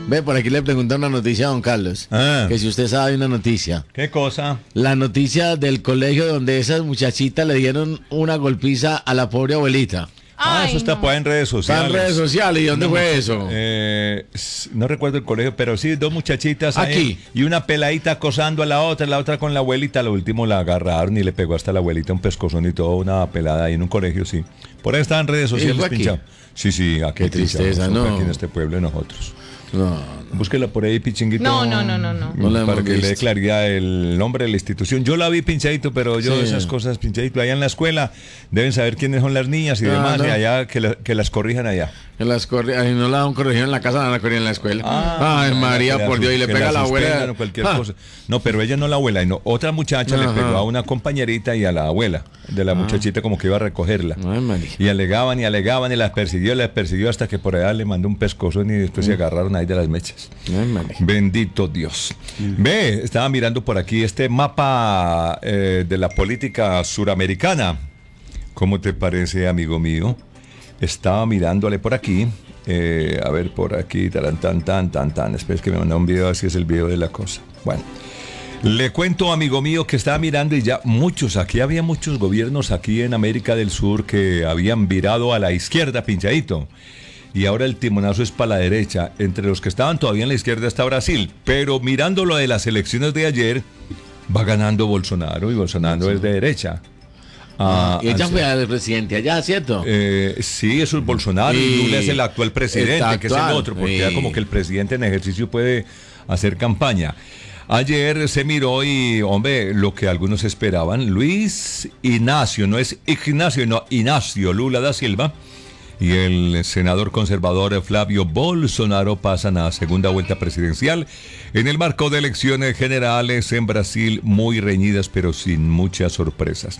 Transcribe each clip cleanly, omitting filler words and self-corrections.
Ve, por aquí le pregunta una noticia a don Carlos. Que si usted sabe una noticia. ¿Qué cosa? La noticia del colegio donde esas muchachitas le dieron una golpiza a la pobre abuelita. Eso está por ahí en redes sociales. Está en redes sociales. ¿Y dónde fue eso? No recuerdo el colegio, pero sí, dos muchachitas aquí. Ahí, y una peladita acosando a la otra con la abuelita. Lo último la agarraron y le pegó hasta la abuelita un pescozón y todo, una pelada ahí en un colegio, sí. Por ahí está en redes sociales pinchado. Sí, aquí. Qué tristeza, ¿no? Aquí en este pueblo de nosotros. No. Búsquela por ahí, pichinguito. No. Para que le dé claridad el nombre de la institución. Yo la vi pinchadito, pero yo esas cosas pinchadito. Allá en la escuela deben saber quiénes son las niñas y demás. Y allá que las corrijan allá. Que las no la dan corregido en la casa, la corrigen en la escuela. Ay, María, por Dios, y le pega a la abuela. O cualquier cosa. No, pero ella no la abuela. No, otra muchacha le pegó a una compañerita y a la abuela de la muchachita como que iba a recogerla. Ay, María. Y alegaban y las persiguió hasta que por allá le mandó un pescozón y después se agarraron ahí de las mechas. Ay, María. Bendito Dios. Ve, estaba mirando por aquí este mapa de la política suramericana. ¿Cómo te parece, amigo mío? Estaba mirándole por aquí. A ver, por aquí. Tan. Espera, que me mandó un video, así es el video de la cosa. Bueno. Le cuento, amigo mío, que estaba mirando y ya había muchos gobiernos aquí en América del Sur que habían virado a la izquierda, pinchadito. Y ahora el timonazo es para la derecha. Entre los que estaban todavía en la izquierda está Brasil. Pero mirando lo de las elecciones de ayer, va ganando Bolsonaro y Bolsonaro es de derecha. Y ella fue al presidente allá, ¿cierto? Sí, eso es Bolsonaro y Lula es el actual presidente, que es el otro, porque ya como que el presidente en ejercicio puede hacer campaña. Ayer se miró y, hombre, lo que algunos esperaban, Luis Ignacio, no es Ignacio, no, Ignacio Lula da Silva y el senador conservador Flavio Bolsonaro pasan a segunda vuelta presidencial en el marco de elecciones generales en Brasil muy reñidas pero sin muchas sorpresas.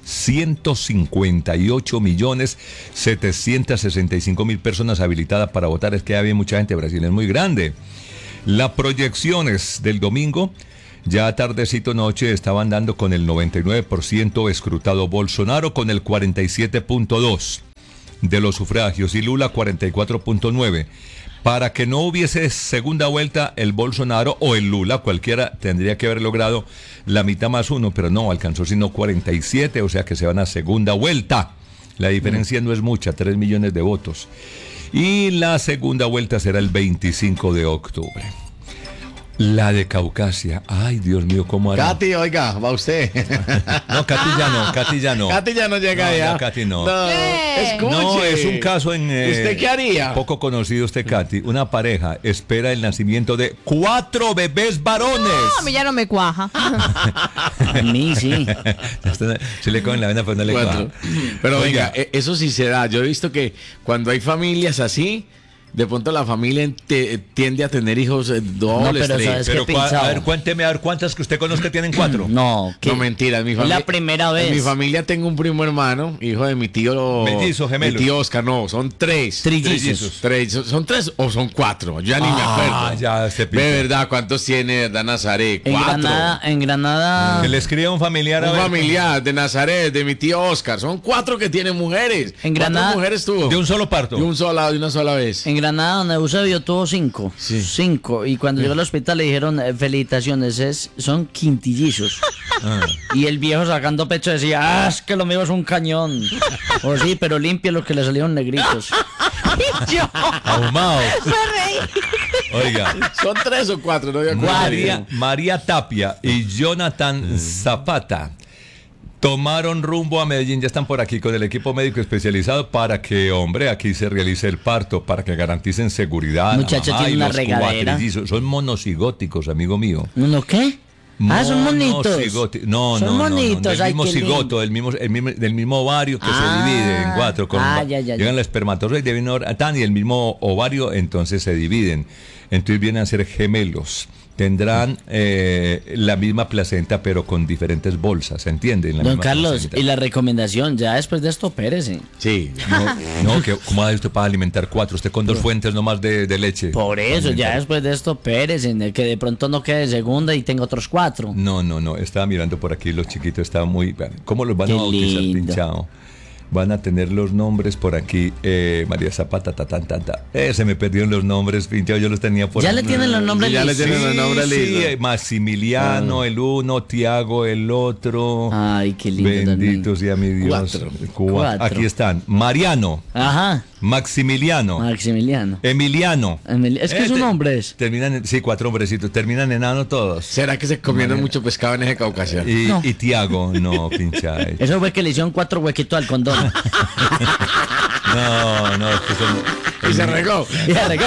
158.765.000 personas habilitadas para votar. Es que había mucha gente, Brasil es muy grande. Las proyecciones del domingo, ya tardecito noche, estaban dando con el 99% escrutado Bolsonaro con el 47.2% de los sufragios y Lula 44.9%. Para que no hubiese segunda vuelta, el Bolsonaro o el Lula, cualquiera, tendría que haber logrado la mitad más uno, pero no, alcanzó sino 47, o sea que se van a segunda vuelta. La diferencia no es mucha, 3 millones de votos. Y la segunda vuelta será el 25 de octubre. La de Caucasia. Ay, Dios mío, ¿cómo hará? Katy, oiga, va usted. No, Katy ya no. Katy ya no llega allá. Katy no. Escuche. No, es un caso en... ¿Usted qué haría? Poco conocido Katy. Una pareja espera el nacimiento de 4 bebés varones. No, a mí ya no me cuaja. A mí sí. Se le cogen la vena, pero no le cuaja. Pero oiga, eso sí se da. Yo he visto que cuando hay familias así, de pronto la familia tiende a tener hijos dobles, pero tres. ¿sabes qué he Pero pensado? a ver, cuénteme, cuántas que usted conozca tienen 4. No, No, mentira. En mi familia, la primera vez. En mi familia tengo un primo hermano, hijo de mi tío... Mellizos, gemelos. Mi tío Oscar, no, son 3. Trillizos. ¿Son 3 o son 4? Yo ya ni me acuerdo. Ya se De verdad, ¿cuántos tiene, verdad, Nazaret? 4. En Granada. Que le escriba un familiar a Un ver. familiar de Nazaret, de mi tío Oscar. Son 4 que tienen mujeres. En Granada- ¿Cuántas mujeres tuvo? De un solo parto. De una sola vez. En Granada, donde Eusebio tuvo 5. Sí. 5. Y cuando llegó al hospital le dijeron, felicitaciones, son quintillizos. Y el viejo sacando pecho decía, es que lo mío es un cañón. O sí, pero limpia los que le salieron negritos. Ahumado. Oiga. Son 3 o 4, no había cuatro. María Tapia y Jonathan Zapata tomaron rumbo a Medellín, ya están por aquí con el equipo médico especializado para que, hombre, aquí se realice el parto, para que garanticen seguridad. Muchacho, Mamá, tiene y una los regadera. cuatrillizos. Son monocigóticos, amigo mío. ¿No qué? Son monitos. No, Son monitos. del Ay, mismo qué lindo. cigoto, del mismo ovario que se divide en 4. Ya. Llegan la espermatozoide y el mismo ovario, entonces se dividen. Entonces vienen a ser gemelos. Tendrán la misma placenta, pero con diferentes bolsas, ¿se entiende? Don Carlos, placenta. Y la recomendación, ya después de esto, opérese. Sí. ¿Cómo hace usted para alimentar 4? Usted con 2 fuentes nomás de leche. Por eso, ya después de esto, opérese, que de pronto no quede segunda y tenga otros 4. No. Estaba mirando por aquí, los chiquitos estaban muy... ¿Cómo los van a bautizar, pinchado? van a tener los nombres por aquí. María Zapata, se me perdieron los nombres, pinchado, yo los tenía por Ya ahí. le tienen los nombres Ya le listos. tienen los nombres listos. Sí, Maximiliano, el uno, Tiago, el otro. Ay, qué lindo. Bendito sea mi Dios. Cuatro. Aquí están. Mariano, Ajá, Maximiliano, Maximiliano. Emiliano. Es que son hombres. Terminan sí, 4 hombrecitos. Terminan en ano todos. ¿Será que se comieron mucho pescado en ese Caucasia? Y Tiago, no, pincha. Eso fue que le hicieron 4 huequitos al condón. No, es que son. Y se regó. Y arregló.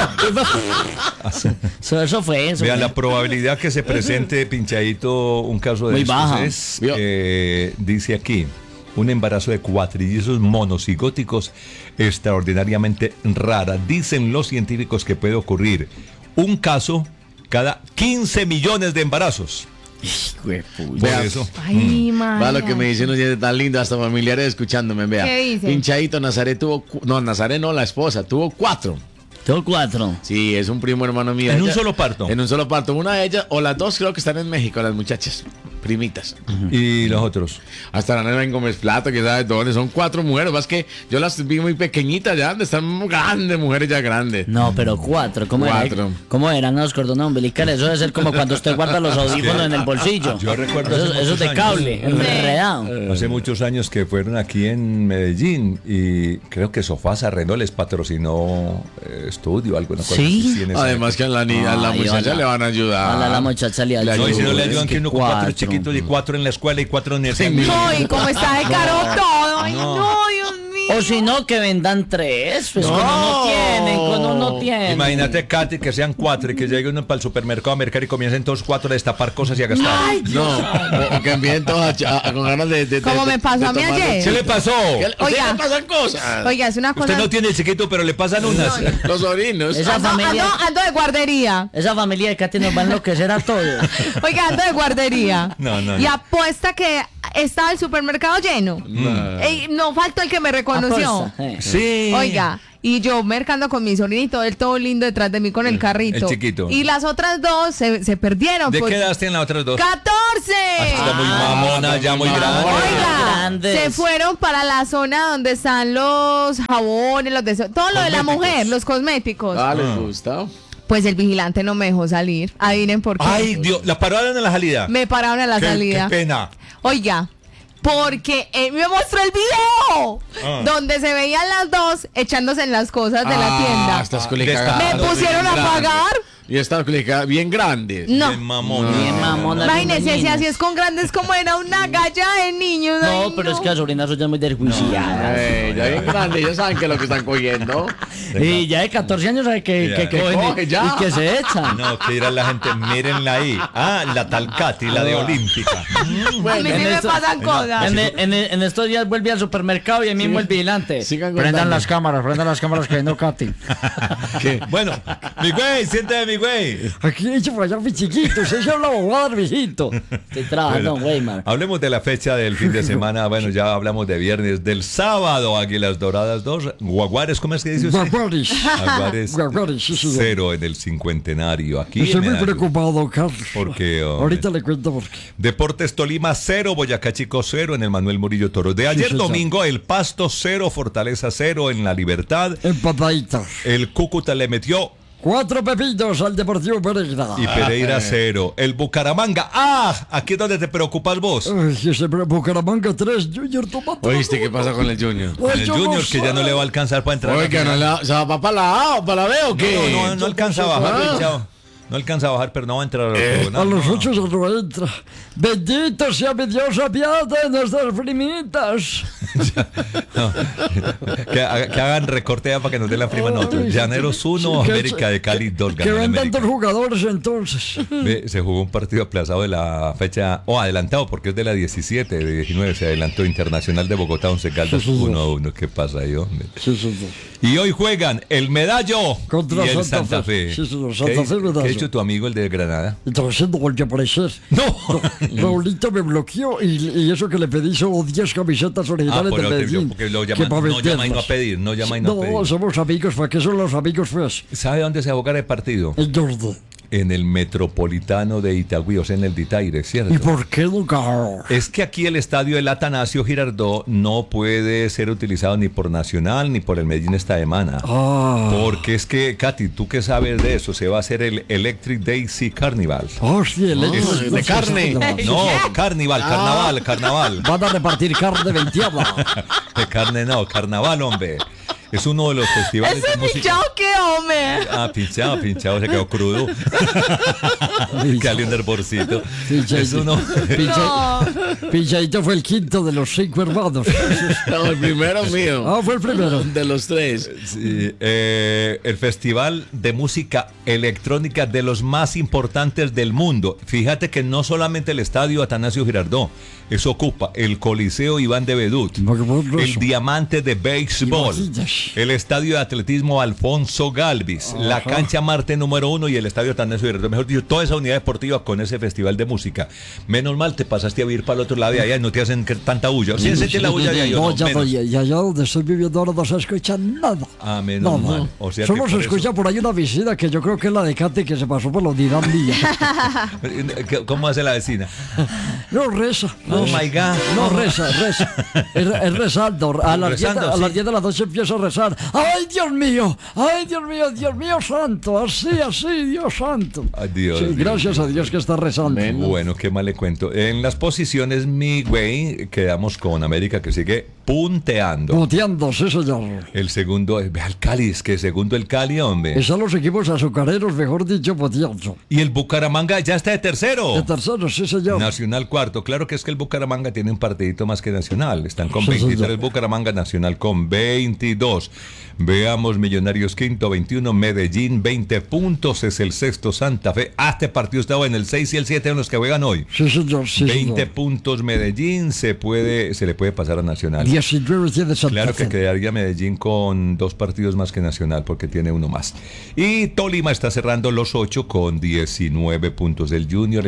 Eso fue. Vean, la probabilidad que se presente, pinchadito, un caso de Muy estos baja. es, Vio. dice aquí, un embarazo de cuatrillizos monocigóticos extraordinariamente rara. Dicen los científicos que puede ocurrir un caso cada 15 millones de embarazos. Hijo de puta. Por Vea. eso. Ay, Va lo que me María. dice unos dientes tan lindo, hasta familiares escuchándome, vea. ¿Qué dice? Pinchadito, Nazaret tuvo... No, Nazaret no, la esposa, tuvo 4. Tengo 4. Sí, es un primo hermano mío. ¿En un solo parto? En un solo parto. Una de ellas, o las dos creo que están en México, las muchachas, primitas. Y los otros. Hasta la nena en Gómez Plata, que sabe dónde. Son 4 mujeres, más que yo las vi muy pequeñitas ya, están grandes, mujeres ya grandes. No, pero 4. ¿Cómo era? 4. ¿Cómo eran los cordones umbilicales? Eso debe ser como cuando usted guarda los audífonos en el bolsillo. Yo recuerdo Eso, hace eso muchos de años. cable, enredado. Hace muchos años que fueron aquí en Medellín y creo que Sofasa Renault les patrocinó estudio, alguna cosa ¿Sí? así en esa Además que a la, niña, a la Ay, muchacha ojalá. le van a ayudar. Ojalá la muchacha le ayude. No, y si no le Es ayudan, que que uno con 4 4. chiquitos y 4 en la escuela y 4 en el Sí, No, y como está de caro todo. Ay, no, Dios mío. O si no, que vendan 3. Pues con uno tienen, con uno tienen. Imagínate, Katy, que sean 4 y que llegue uno para el supermercado a mercar y comiencen todos 4 a destapar cosas y a gastar. No, o que envíen todos con ganas de Como me pasó a mí tomar ayer. leche. ¿Qué le pasó? ¿Qué le- ¿A usted Oiga. le pasan cosas? Oiga, es una cosa. Usted no tiene el chiquito, pero le pasan unas. Los sobrinos. Esa familia, Ando de guardería. esa familia de Katy nos va a enloquecer a todos. Oiga, ando de guardería. No. Y apuesta que estaba el supermercado lleno. Ey, no faltó el que me reconoció. Aposta, Sí. Oiga, y yo mercando con mi sobrinito, él todo lindo detrás de mí con el carrito. el chiquito. Y las otras dos se perdieron. ¿De pues. qué edad tienen las otras dos? 14. Está muy mamona, ya muy grande. Oiga, Grandes. se fueron para la zona donde están los jabones, todo lo de la mujer, los cosméticos. Ah, ¿les gusta? Pues el vigilante no me dejó salir. Adivinen por qué. Ay, Dios, la pararon en la salida. Me pararon a la Qué salida. pena. Oiga, porque él me mostró el video donde se veían las dos echándose en las cosas de la tienda. Estas culicadas. Me pusieron a pagar. Y estas culicadas bien grandes. No. Bien mamona. Bien mamona. Imagínense, si niñas. así es con grandes como era una galla de niños. No, ay, pero es que la sobrina suya es muy desjuiciada. Ya bien grandes, ellos saben que es lo que están cogiendo. Y ya de 14 años sabe que Ya. cogen coge y, ya. y que se echan. No, que dirá la gente, mírenla ahí. Ah, la Talcati, la de Olímpica. A mí sí me esto- pasan cosas. En estos días vuelve al supermercado y ahí mismo el vigilante. sigan Prendan contando. prendan las cámaras que viendo Katy. Bueno, mi güey, siéntate, mi güey. Aquí he hecho por allá mi chiquito, usted se habla bobada, mijito. Estoy trabajando, Bueno, Weimar. hablemos de la fecha del fin de semana. Bueno, ya hablamos de viernes. Del sábado, Águilas Doradas 2. Guaguares, ¿cómo es que dice usted? Guaguares. Jaguares Guaguares, sí, señor. 0 en el cincuentenario. Aquí Estoy en muy Medallo. preocupado, Carlos. ¿Por qué, hombre? Ahorita le cuento por qué. Deportes Tolima 0, Boyacá Chico 0 en el Manuel Murillo Toro. De ayer señor. domingo, el Pasto 0, Fortaleza 0 en la Libertad. Empataditos. El Cúcuta le metió 4 pepitos al Deportivo Pereira. y Pereira 0. El Bucaramanga. ¡Ah! Aquí es donde te preocupas vos. Ay, ese Bucaramanga 3, Junior Tomato. ¿Oíste qué pasa con el Junior? El Junior que ya no le va a alcanzar para entrar. Oiga, ¿no la, se va para la A o para la B o qué? No alcanza a bajar, Ah. pinchado. No alcanza a bajar, pero no va a entrar a los juegos, A los no. 8 ya no entra. Bendito sea mi Dios, apiade nuestras primitas. Que hagan recorte ya para que nos den la prima nosotros. Llaneros 1, Que- América de Cali 2. Que ganó el vendan América. tantos jugadores entonces. Se jugó un partido aplazado de la fecha, o adelantado porque es de la 17, de 19, se adelantó Internacional de Bogotá, 11 Caldas Sí, sí, sí. 1-1. ¿Qué pasa ahí, hombre? Sí, señor. Y hoy juegan el Medallo Contra y el Santa Santa Fe. Fe. Sí, señor, ¿Qué Santa hizo- Fe, Medallo. ¿Qué ha hecho tu amigo el de Granada? Entonces no volvió a aparecer. No. Raulito me bloqueó y eso que le pedí solo 10 camisetas originales de Medellín. porque lo que llaman, pa' no llama y no a venderlas. pedir, no llama y no a No, pedir. somos amigos, ¿para qué son los amigos, pues? ¿Sabe dónde se va a jugar el partido? En Jordan. En el Metropolitano de Itagüí, o sea, en el Ditaire, ¿cierto? ¿Y por qué nunca? Es que aquí el estadio del Atanasio Girardot no puede ser utilizado ni por Nacional ni por el Medellín esta semana. Porque es que, Katy, ¿tú qué sabes de eso? Se va a hacer el Electric Daisy Carnival. Hostia, de carne. No, carnaval. Van a repartir carne venteada. De carne no, carnaval, hombre. Es uno de los festivales de ¿Ese música. pinchado qué, hombre? Ah, pinchado, se quedó crudo. Calió un hervorcito. Es uno. Pinchadito fue el quinto de los 5 hermanos. No, el primero mío. Fue el primero. De los 3. Sí, el festival de música electrónica de los más importantes del mundo. Fíjate que no solamente el estadio Atanasio Girardot, eso ocupa el Coliseo Iván de Bedut, el Diamante de Béisbol, el estadio de atletismo Alfonso Galvis, la cancha Marte número 1 y el estadio Atanasio Girardot. Mejor dicho, toda esa unidad deportiva con ese festival de música. Menos mal te pasaste a vivir para el otro lado de allá y no te hacen tanta bulla. Sí, sentí la bulla de allá. No, ya donde estoy viviendo ahora no se escucha nada. Menos mal. O sea, solo se escucha por ahí una visita que yo creo que es la de Katy que se pasó por la unidad mía. ¿Cómo hace la vecina? No, reza. Oh my God. No, reza. Es rezando. A las 10 de la noche empieza a rezar. ¡Ay, Dios mío! ¡Dios mío santo! Así, Dios santo. Adiós. Sí, gracias a Dios que está rezando. Bueno, qué mal le cuento. En las posiciones, mi güey, quedamos con América que sigue punteando. Punteando, sí, señor. El segundo, ve al Cali, es que segundo el Cali, hombre. Están los equipos azucareros, mejor dicho, punteando. Y el Bucaramanga ya está de tercero. De tercero, sí, señor. Nacional cuarto. Claro que es que el Bucaramanga tiene un partidito más que Nacional. Están con 23 Bucaramanga, Nacional con 22. Veamos, Millonarios quinto, 21, Medellín, 20 puntos, es el sexto Santa Fe. Este partido estaba en el 6 y el 7 en los que juegan hoy. Sí, señor, sí, 20 señor. puntos Medellín, se le puede pasar a Nacional. 19 tiene Santa Claro Fe. que quedaría Medellín con 2 partidos más que Nacional porque tiene uno más. Y Tolima está cerrando los 8 con 19 puntos. El Junior,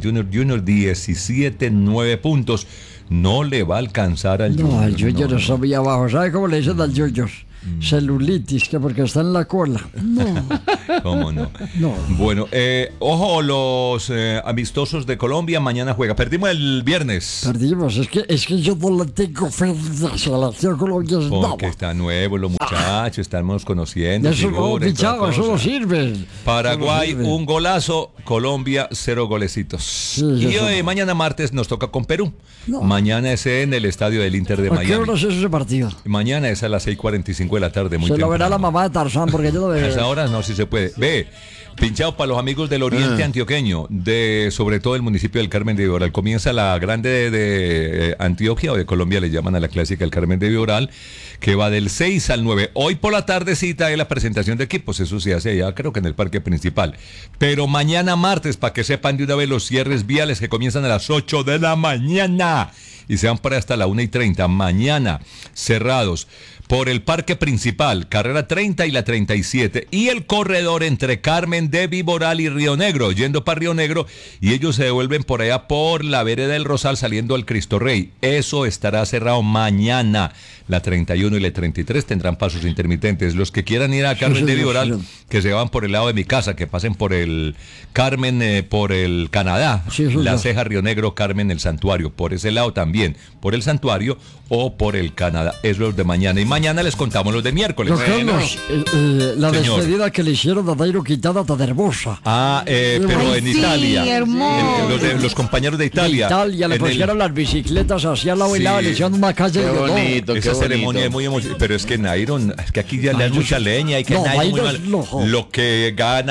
17, 9 puntos. No le va a alcanzar al Junior. No, al Junior está muy abajo. ¿Sabe cómo le dicen al Junior? Celulitis, que porque está en la cola. No. ¿Cómo no? No. Bueno, ojo, los amistosos de Colombia mañana juega. Perdimos el viernes. Perdimos, es que yo no le tengo fe a la selección colombiana. Porque está nuevo, los muchachos, estamos conociendo. Eso no, figuras y toda pichado, eso no cosa. sirve. Paraguay, Eso no sirve. un golazo, Colombia, 0 golecitos. Sí, y eso hoy, no. mañana martes nos toca con Perú. No. Mañana es en el estadio del Inter de ¿A qué Miami. hora es ese partido? Mañana es a las 6:45 de la tarde, muy Se lo temprano. verá la mamá de Tarzán, porque yo no A veo. esa hora no, si se puede. Ve, pinchado para los amigos del Oriente Antioqueño, sobre todo el municipio del Carmen de Viboral. Comienza la grande de Antioquia, o de Colombia le llaman a la clásica el Carmen de Viboral, que va del 6 al 9. Hoy por la tardecita es la presentación de equipos, eso se hace allá, creo que en el parque principal. Pero mañana martes, para que sepan de una vez los cierres viales que comienzan a las 8 de la mañana y se van para hasta la 1:30. Mañana, cerrados por el parque principal, carrera 30 y la 37, y el corredor entre Carmen de Viboral y Río Negro, yendo para Río Negro, y ellos se devuelven por allá por la vereda del Rosal saliendo al Cristo Rey. Eso estará cerrado mañana. La 31 y la 33 tendrán pasos intermitentes. Los que quieran ir a Carmen de Viboral, que se van por el lado de mi casa, que pasen por el Carmen, por el Canadá, La Ceja, Río Negro, Carmen, el Santuario, por ese lado también, por el Santuario o por el Canadá. Es los de mañana. Y mañana les contamos los de miércoles. Don Carlos, la Señor. despedida que le hicieron a Dairo Quintana tan hermosa. Pero Ay, en sí, Italia. hermoso. Los compañeros de Italia. Le En pusieron las bicicletas hacia lado y Sí. lado, le hicieron una calle Qué de oro. bonito, Esa qué ceremonia es bonito. muy emocionante. Pero es que Nairon, es que aquí ya le dan mucha leña. Y que No, Nairon muy Nairon mal. no. Lo que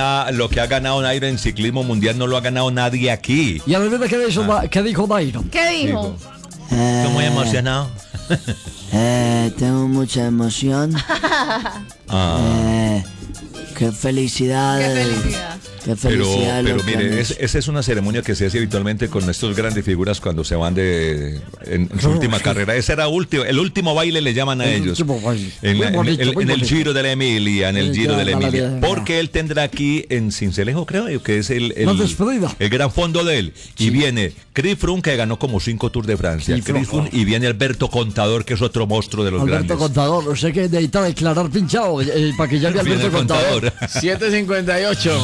ha ganado Nairon en ciclismo mundial no lo ha ganado nadie aquí. Y a la vez ¿qué dijo Dairo? ¿Qué dijo? Estoy muy emocionado. Tengo mucha emoción. Qué felicidad. Qué felicidad. Qué Pero felicidad. lo que mire, han hecho. esa es una ceremonia que se hace habitualmente con estos grandes figuras cuando se van en su última carrera. Ese era el último baile, le llaman a El ellos. último baile. En, Muy bonito, muy en el bonito. Giro de la Emilia, en el Sí, Giro ya, de la la Emilia. vida. Porque él tendrá aquí en Cincelejo, creo que es La despedida. el gran fondo de él. Y viene Chris Froome, que ganó como 5 Tours de Francia. Chris Chris Froome, y viene Alberto Contador, que es otro monstruo de los Alberto grandes. Contador, sé que necesita declarar pinchado para que llame Viene Alberto el Contador. Contador. 7:58.